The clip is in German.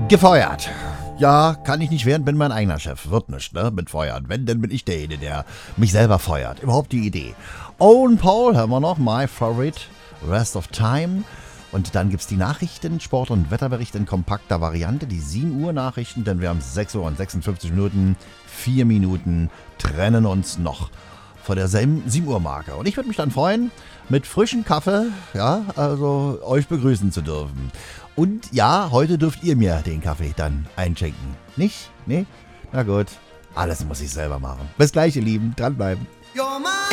Gefeuert. Ja, kann ich nicht werden, bin mein eigener Chef. Wird nicht, ne? Mit Feuern. Wenn, dann bin ich derjenige, der mich selber feuert. Überhaupt die Idee. Owen Paul hören wir noch. My Favorite. Rest of Time. Und dann gibt's die Nachrichten, Sport- und Wetterbericht in kompakter Variante. Die 7 Uhr Nachrichten, denn wir haben 6 Uhr und 56 Minuten. 4 Minuten trennen uns noch vor der 7 Uhr Marke. Und ich würde mich dann freuen, mit frischem Kaffee, ja, also euch begrüßen zu dürfen. Und ja, heute dürft ihr mir den Kaffee dann einschenken. Nicht? Nee? Na gut. Alles muss ich selber machen. Bis gleich, ihr Lieben. Dranbleiben.